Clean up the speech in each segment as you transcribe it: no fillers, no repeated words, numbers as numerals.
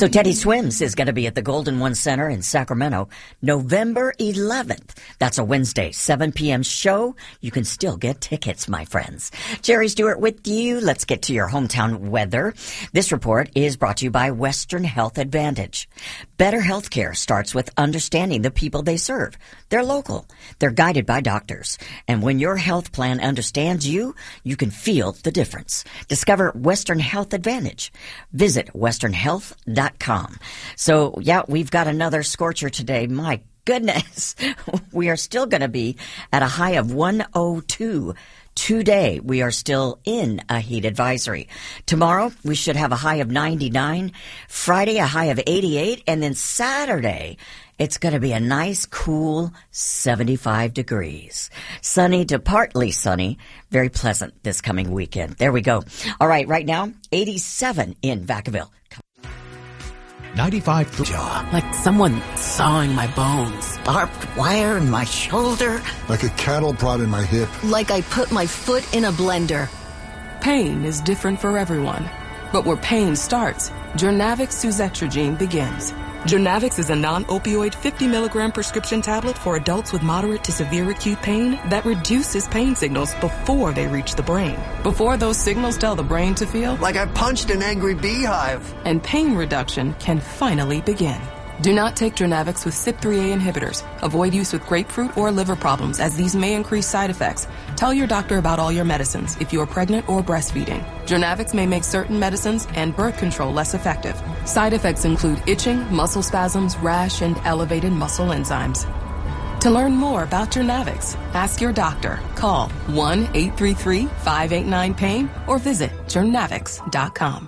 So Teddy Swims is going to be at the Golden One Center in Sacramento, November 11th. That's a Wednesday, 7 p.m. show. You can still get tickets, my friends. Jerry Stewart with you. Let's get to your hometown weather. This report is brought to you by Western Health Advantage. Better healthcare starts with understanding the people they serve. They're local. They're guided by doctors. And when your health plan understands you, you can feel the difference. Discover Western Health Advantage. Visit westernhealth.com. So, yeah, we've got another scorcher today. My goodness, we are still going to be at a high of 102. Today, we are still in a heat advisory. Tomorrow, we should have a high of 99. Friday, a high of 88. And then Saturday, it's going to be a nice, cool 75 degrees. Sunny to partly sunny. Very pleasant this coming weekend. There we go. All right, right now, 87 in Vacaville. 95 jaw, like someone sawing my bones. Barbed wire in my shoulder. Like a cattle prod in my hip. Like I put my foot in a blender. Pain is different for everyone. But where pain starts, Jurnavix suzetrigine begins. Jurnavix is a non-opioid 50-milligram prescription tablet for adults with moderate to severe acute pain that reduces pain signals before they reach the brain. Before those signals tell the brain to feel like I punched an angry beehive. And pain reduction can finally begin. Do not take Jurnavix with CYP3A inhibitors. Avoid use with grapefruit or liver problems, as these may increase side effects. Tell your doctor about all your medicines if you are pregnant or breastfeeding. Jurnavix may make certain medicines and birth control less effective. Side effects include itching, muscle spasms, rash, and elevated muscle enzymes. To learn more about Jurnavix, ask your doctor. Call 1-833-589-PAIN or visit Jurnavix.com.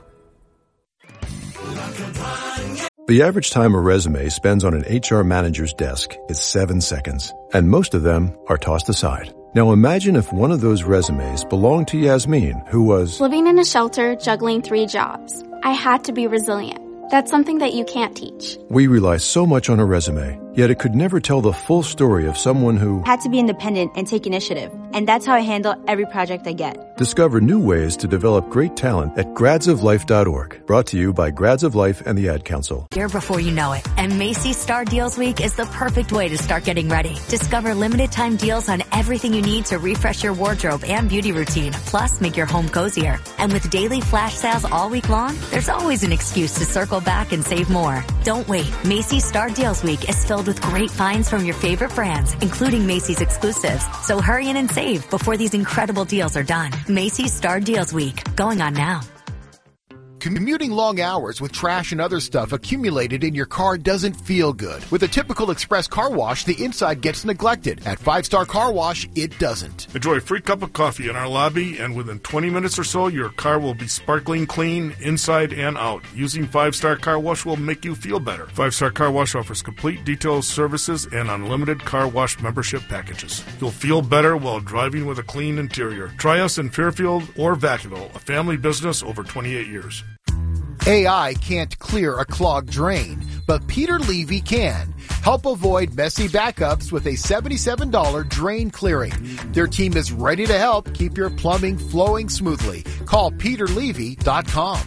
The average time a resume spends on an HR manager's desk is 7 seconds, and most of them are tossed aside. Now imagine if one of those resumes belonged to Yasmin, who was living in a shelter, juggling 3 jobs. I had to be resilient. That's something that you can't teach. We rely so much on a resume, yet it could never tell the full story of someone who had to be independent and take initiative. And that's how I handle every project I get. Discover new ways to develop great talent at gradsoflife.org. Brought to you by Grads of Life and the Ad Council. Here before you know it. And Macy's Star Deals Week is the perfect way to start getting ready. Discover limited time deals on everything you need to refresh your wardrobe and beauty routine. Plus, make your home cozier. And with daily flash sales all week long, there's always an excuse to circle back and save more. Don't wait. Macy's Star Deals Week is filled with great finds from your favorite brands, including Macy's exclusives. So hurry in and save before these incredible deals are done. Macy's Star Deals Week. Going on now. Commuting long hours with trash and other stuff accumulated in your car doesn't feel good. With a typical express car wash, the inside gets neglected. At 5-Star Car Wash, it doesn't. Enjoy a free cup of coffee in our lobby, and within 20 minutes or so, your car will be sparkling clean inside and out. Using 5-Star Car Wash will make you feel better. 5-Star Car Wash offers complete detail services and unlimited car wash membership packages. You'll feel better while driving with a clean interior. Try us in Fairfield or Vacaville, a family business over 28 years. AI can't clear a clogged drain, but Peter Levy can. Help avoid messy backups with a $77 drain clearing. Their team is ready to help keep your plumbing flowing smoothly. Call PeterLevy.com.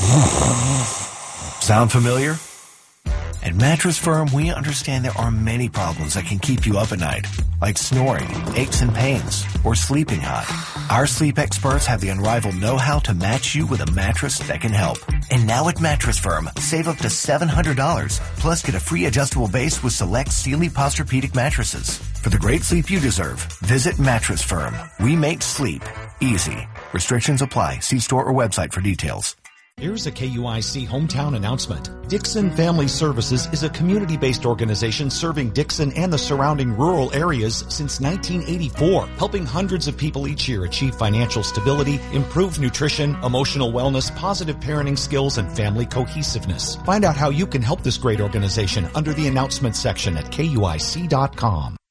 Sound familiar? At Mattress Firm, we understand there are many problems that can keep you up at night, like snoring, aches and pains, or sleeping hot. Our sleep experts have the unrivaled know-how to match you with a mattress that can help. And now at Mattress Firm, save up to $700, plus get a free adjustable base with select Sealy Posturepedic mattresses. For the great sleep you deserve, visit Mattress Firm. We make sleep easy. Restrictions apply. See store or website for details. Here's a KUIC hometown announcement. Dixon Family Services is a community-based organization serving Dixon and the surrounding rural areas since 1984, helping hundreds of people each year achieve financial stability, improve nutrition, emotional wellness, positive parenting skills, and family cohesiveness. Find out how you can help this great organization under the announcements section at KUIC.com.